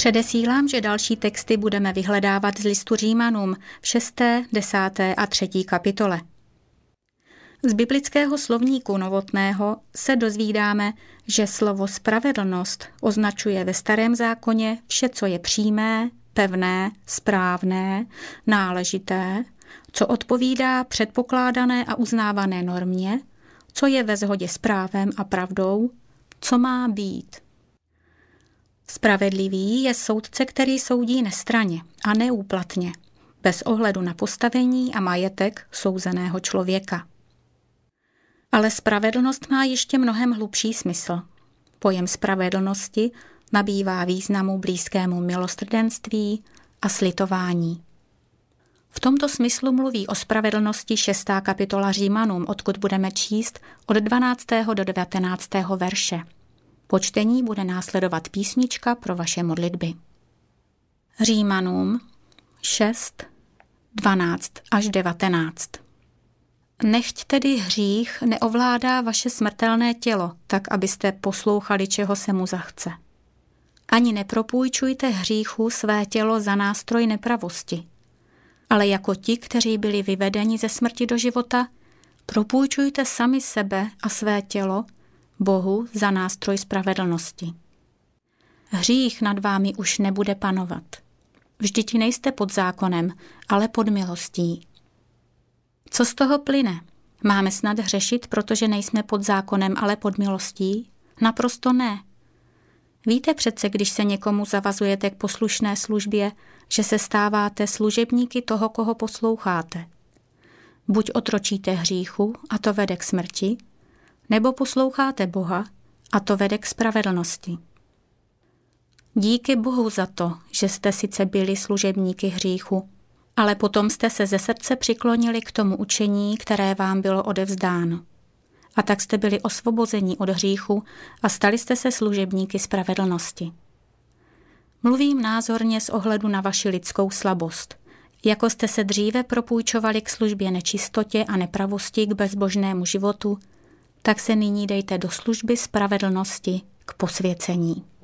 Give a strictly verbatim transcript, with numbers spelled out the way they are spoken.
Předesílám, že další texty budeme vyhledávat z listu Římanům v šesté, desáté a třetí kapitole. Z biblického slovníku Novotného se dozvídáme, že slovo spravedlnost označuje ve Starém zákoně vše, co je přímé, pevné, správné, náležité, co odpovídá předpokládané a uznávané normě, co je ve shodě s právem a pravdou, co má být. Spravedlivý je soudce, který soudí nestranně a neúplatně, bez ohledu na postavení a majetek souzeného člověka. Ale spravedlnost má ještě mnohem hlubší smysl. Pojem spravedlnosti nabývá významu blízkému milosrdenství a slitování. V tomto smyslu mluví o spravedlnosti šestá kapitola Římanům, odkud budeme číst od dvanáctého do devatenáctého verše. Po čtení bude následovat písnička pro vaše modlitby. Římanům šest, dvanáct až devatenáct. Nechť tedy hřích neovládá vaše smrtelné tělo, tak abyste poslouchali, čeho se mu zachce. Ani nepropůjčujte hříchu své tělo za nástroj nepravosti, ale jako ti, kteří byli vyvedeni ze smrti do života, propůjčujte sami sebe a své tělo Bohu za nástroj spravedlnosti. Hřích nad vámi už nebude panovat. Vždyť nejste pod zákonem, ale pod milostí. Co z toho plyne? Máme snad hřešit, protože nejsme pod zákonem, ale pod milostí? Naprosto ne. Víte přece, když se někomu zavazujete k poslušné službě, že se stáváte služebníky toho, koho posloucháte. Buď otročíte hříchu, a to vede k smrti, nebo posloucháte Boha, a to vede k spravedlnosti. Díky Bohu za to, že jste sice byli služebníky hříchu, ale potom jste se ze srdce přiklonili k tomu učení, které vám bylo odevzdáno. A tak jste byli osvobozeni od hříchu a stali jste se služebníky spravedlnosti. Mluvím názorně z ohledu na vaši lidskou slabost. Jako jste se dříve propůjčovali k službě nečistotě a nepravosti k bezbožnému životu, tak se nyní dejte do služby spravedlnosti k posvěcení.